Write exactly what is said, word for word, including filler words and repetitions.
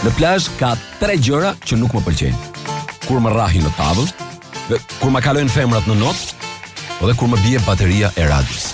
Në plazh ka tre gjëra që nuk më pëlqejnë. Kur më rrahin në tavë, dhe kur më kalojnë femrat në notë, dhe kur më bie bateria e radios.